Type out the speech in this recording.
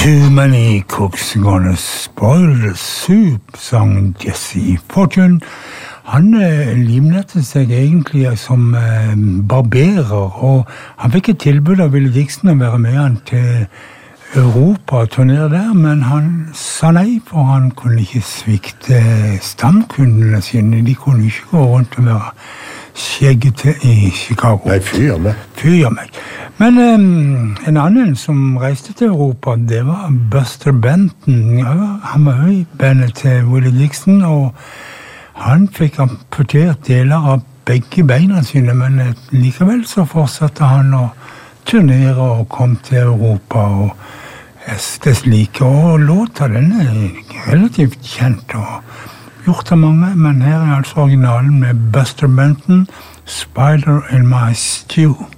Too many cooks gonna spoil the soup, sang Jesse Fortune. Han livnærte seg egentlig som barberer, og han fikk et tilbud av Willie Dixon å være med han til Europa og turnere der, men han sa nei, for han kunne ikke svikte stamkundene sine. De kunne ikke gå rundt og være skjeggete i Chicago. Nei, fyr meg. Men en annen som reiste til Europa, det var Buster Benton. Ja, han var jo i bandet til Willie Dixon, og han fikk amputert deler av begge beina sine, men likevel så fortsatte han å turnere og kom til Europa og slik. Og låta den relativt kjent og gjort av mange, men her altså originalen med Buster Benton, Spider in My Stew.